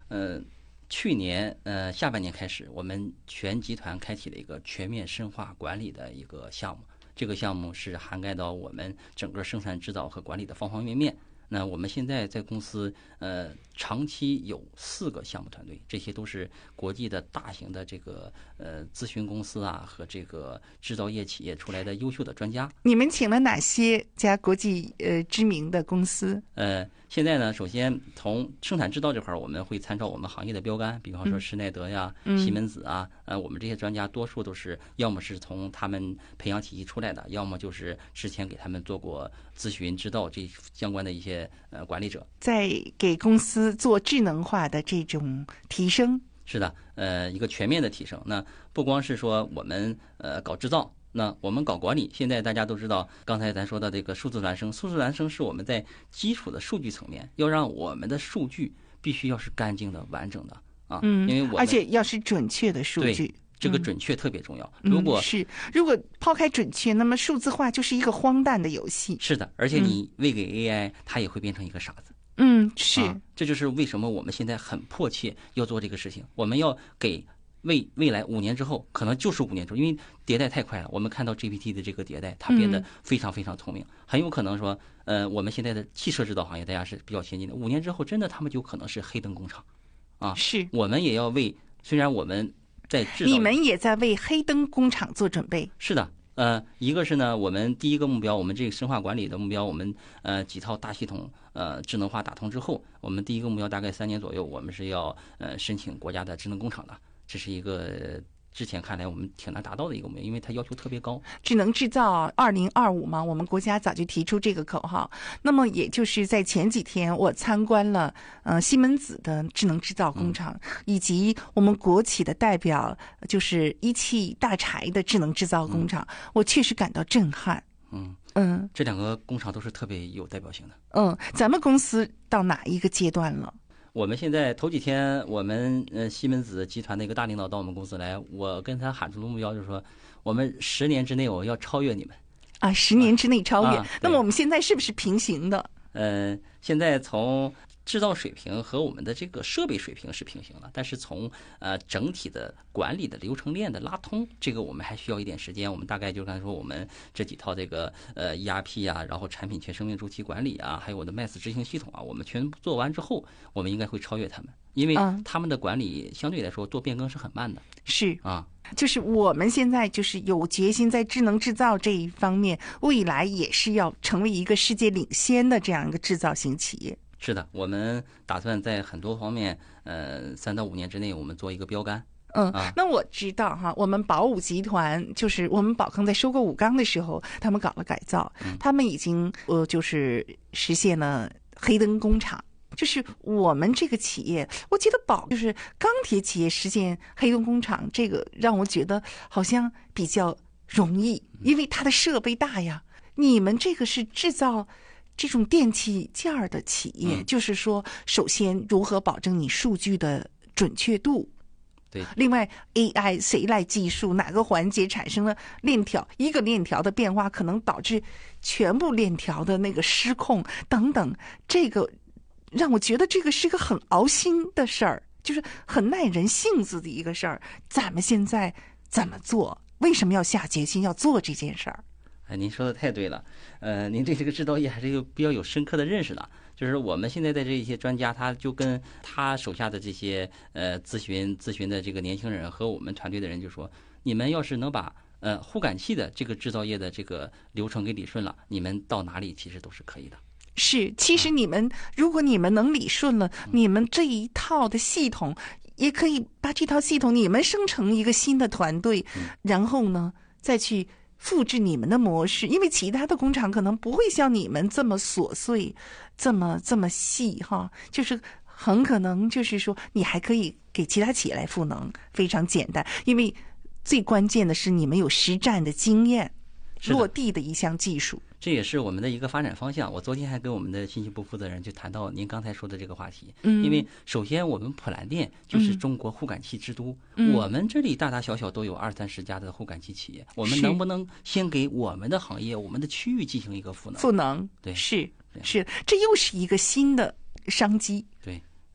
去年下半年开始，我们全集团开启了一个全面深化管理的一个项目。这个项目是涵盖到我们整个生产制造和管理的方方面面。那我们现在在公司长期有4个项目团队，这些都是国际的大型的这个咨询公司啊和这个制造业企业出来的优秀的专家。 你们请了哪些家国际知名的公司？ 现在呢，首先从生产制造这块，我们会参照我们行业的标杆，比方说施耐德呀、西门子啊，我们这些专家多数都是要么是从他们培养体系出来的，要么就是之前给他们做过咨询、制造这相关的一些管理者， 在给公司做智能化的这种提升。 是的，一个全面的提升。那不光是说我们搞制造。那我们搞管理，现在大家都知道，刚才咱说的这个数字孪生，数字孪生是我们在基础的数据层面，要让我们的数据必须要是干净的、完整的啊，因为而且要是准确的数据， 这个准确特别重要。 如果抛开准确，那么数字化就是一个荒诞的游戏。 是的，而且你喂给 AI，它也会变成一个傻子。 是， 这就是为什么我们现在很迫切要做这个事情，我们要给。未来5年之后，可能就是5年之后，因为迭代太快了。我们看到 GPT 的这个迭代，它变得非常非常聪明，很有可能说，我们现在的汽车制造行业，大家是比较先进的。5年之后，真的他们就可能是黑灯工厂，啊， 是我们也要为，虽然我们在制造， 你们也在为黑灯工厂做准备。 是的。一个是呢，我们第一个目标，我们这个深化管理的目标，我们几套大系统智能化打通之后，我们第一个目标大概3年左右，我们是要申请国家的智能工厂的。这是一个之前看来我们挺难达到的一个目标，因为它要求特别高。 智能制造2025嘛，我们国家早就提出这个口号。那么也就是在前几天，我参观了西门子的智能制造工厂，以及我们国企的代表就是一汽大柴的智能制造工厂，我确实感到震撼。 这2个工厂都是特别有代表性的。 咱们公司到哪一个阶段了？ 我们现在头几天，我们西门子集团的一个大领导到我们公司来，我跟他喊出的目标就是说，我们10年之内我要超越你们。 10年之内超越。那么我们现在是不是平行的？ 现在从制造水平和我们的这个设备水平是平行的，但是从整体的管理的流程链的拉通，这个我们还需要一点时间。我们大概就刚才说，我们这几套这个ERP 啊，然后产品全生命周期管理啊，还有我的 MES 执行系统啊，我们全部做完之后，我们应该会超越他们，因为他们的管理相对来说做变更是很慢的。 是啊。就是我们现在就是有决心在智能制造这一方面，未来也是要成为一个世界领先的这样一个制造型企业。 是的，我们打算在很多方面，3到5年之内我们做一个标杆。 那我知道哈，我们宝武集团就是我们宝康在收购武钢的时候，他们搞了改造，他们已经就是实现了黑灯工厂。就是我们这个企业，我记得就是钢铁企业实现黑灯工厂，这个让我觉得好像比较容易，因为它的设备大呀。你们这个是制造这种电器件儿的企业，就是说，首先如何保证你数据的准确度？ 对。 另外 ，AI 谁来计数？哪个环节产生了链条？一个链条的变化可能导致全部链条的那个失控等等，这个。让我觉得这个是个很熬心的事儿，就是很耐人性子的一个事儿。咱们现在怎么做？为什么要下决心要做这件事儿？ 您说的太对了。您对这个制造业还是比较有深刻的认识的。就是我们现在的这些专家，他就跟他手下的这些咨询的这个年轻人和我们团队的人就说，你们要是能把护感器的这个制造业的这个流程给理顺了，你们到哪里其实都是可以的。 是，其实如果你们能理顺了，你们这一套的系统，也可以把这套系统你们生成一个新的团队，然后呢，再去复制你们的模式，因为其他的工厂可能不会像你们这么琐碎，这么细哈，就是很可能就是说，你还可以给其他企业来赋能，非常简单，因为最关键的是你们有实战的经验，落地的一项技术。 这也是我们的一个发展方向。我昨天还跟我们的信息部负责人就谈到您刚才说的这个话题。因为首先我们普兰店就是中国护感器之都，我们这里大大小小都有20-30家的护感器企业，我们能不能先给我们的行业、我们的区域进行一个赋能？ 赋能， 对， 是，这又是一个新的商机。 对。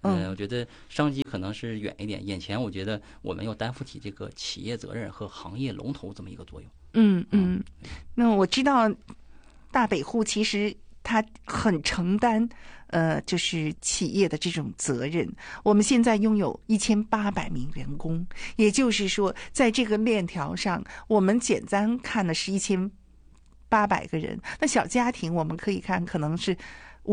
我觉得商机可能是远一点，眼前我觉得我们要担负起这个企业责任和行业龙头这么一个作用。 那我知道大北户其实他很承担就是企业的这种责任。我们现在拥有1800名员工，也就是说在这个链条上，我们简单看的是1800个人，那小家庭我们可以看可能是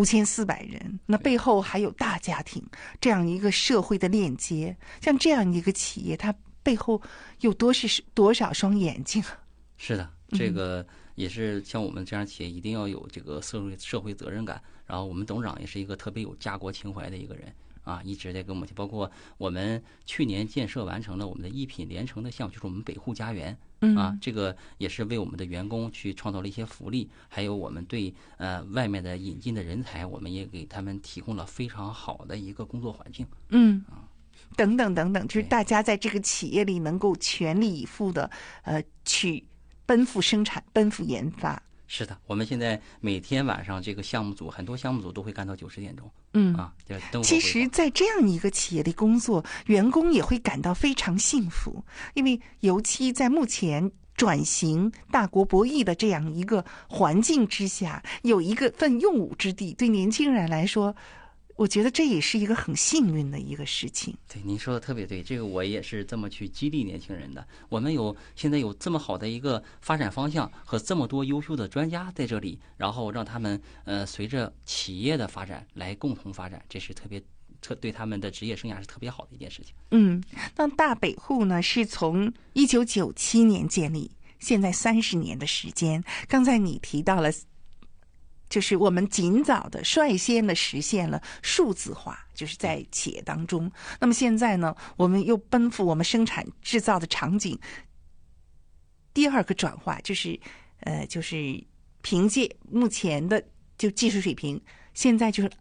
5400人，那背后还有大家庭，这样一个社会的链接。像这样一个企业，它背后有多少双眼睛？ 是的，这个也是像我们这样企业一定要有这个社会责任感。然后我们董事长也是一个特别有家国情怀的一个人啊，一直在跟我们，包括我们去年建设完成了我们的一品连城的项目，就是我们北户家园啊，这个也是为我们的员工去创造了一些福利，还有我们对外面的引进的人才，我们也给他们提供了非常好的一个工作环境。 等等等等，就是大家在这个企业里能够全力以赴的去奔赴生产，奔赴研发。 是的，我们现在每天晚上这个项目组，很多项目组都会干到9、10点钟。 其实在这样一个企业里工作，员工也会感到非常幸福，因为尤其在目前转型大国博弈的这样一个环境之下，有一个份用武之地，对年轻人来说，我觉得这也是一个很幸运的一个事情。 对，您说的特别对，这个我也是这么去激励年轻人的。我们现在有这么好的一个发展方向和这么多优秀的专家在这里，然后让他们随着企业的发展来共同发展，这是对他们的职业生涯是特别好的一件事情。 那大北户呢是从1997年建立，现在30年的时间。刚才你提到了，就是我们尽早的率先的实现了数字化，就是在企业当中。那么现在呢，我们又奔赴我们生产制造的场景。第二个转化就是凭借目前的就技术水平，现在就是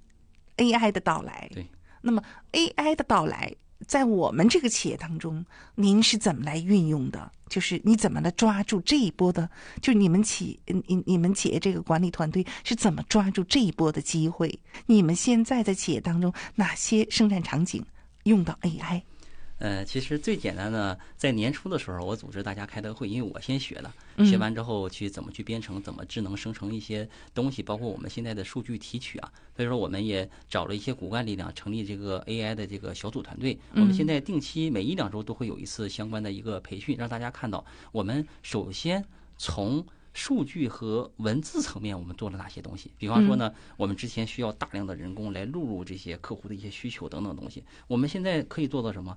AI 的到来。 对， 那么 AI 的到来，在我们这个企业当中，您是怎么来运用的？就是你怎么来抓住这一波的？就你们企业这个管理团队是怎么抓住这一波的机会？你们现在在企业当中哪些生产场景用到 AI？ 其实最简单的，在年初的时候，我组织大家开的会，因为我先学了，学完之后去怎么去编程，怎么智能生成一些东西，包括我们现在的数据提取啊。所以说，我们也找了一些骨干力量，成立这个 AI 的这个小组团队。我们现在定期每1、2周都会有一次相关的一个培训，让大家看到我们首先从数据和文字层面我们做了哪些东西。比方说呢，我们之前需要大量的人工来录入这些客户的一些需求等等东西，我们现在可以做到什么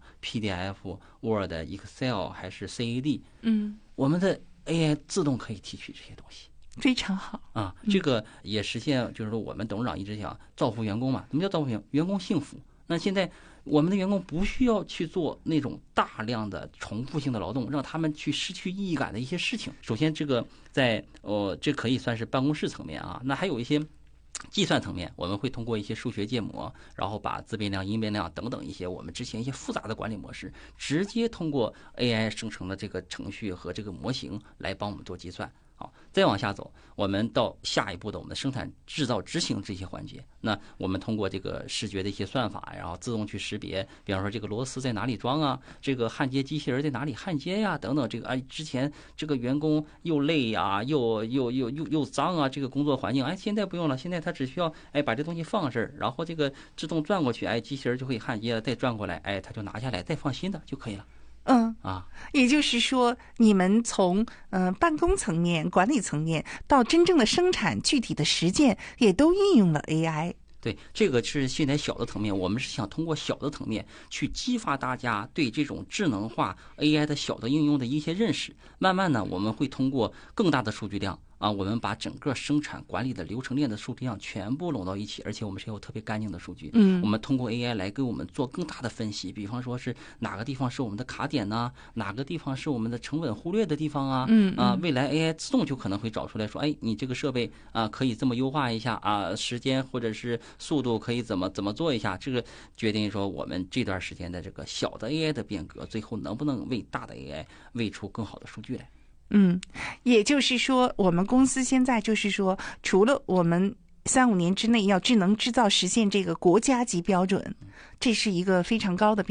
PDF、Word、Excel 还是 CAD， 我们的 AI 自动可以提取这些东西， 非常好啊。这个也实现，就是说我们董事长一直想造福员工嘛。什么叫造福员工？员工幸福。那现在我们的员工不需要去做那种大量的重复性的劳动，让他们去失去意义感的一些事情。首先，这个这可以算是办公室层面啊。那还有一些计算层面，我们会通过一些数学建模，然后把自变量、因变量等等一些我们之前一些复杂的管理模式，直接通过 AI 生成的这个程序和这个模型来帮我们做计算。好，再往下走，我们到下一步的我们的生产制造执行这些环节。那我们通过这个视觉的一些算法，然后自动去识别，比方说这个螺丝在哪里装啊，这个焊接机器人在哪里焊接呀，等等。这个之前这个员工又累呀，又脏啊，这个工作环境，现在不用了，现在他只需要把这东西放这儿，然后这个自动转过去，机器人就可以焊接了，再转过来，他就拿下来，再放新的就可以了。 也就是说，你们从办公层面、管理层面到真正的生产具体的实践，也都运用了 AI。 对，这个是现在小的层面，我们是想通过小的层面去激发大家对这种智能化 AI 的小的应用的一些认识。慢慢呢，我们会通过更大的数据量我们把整个生产管理的流程链的数据量全部拢到一起，而且我们是有特别干净的数据。我们通过 AI 来给我们做更大的分析，比方说是哪个地方是我们的卡点呢？哪个地方是我们的成本忽略的地方啊？未来 AI 自动就可能会找出来说，你这个设备可以这么优化一下时间或者是速度可以怎么做一下，这个决定说我们这段时间的这个小的 AI 的变革，最后能不能为大的 AI 喂出更好的数据来。 也就是说，我们公司现在就是说，除了我们 3-5年之内要智能制造实现这个国家级标准，这是一个非常高的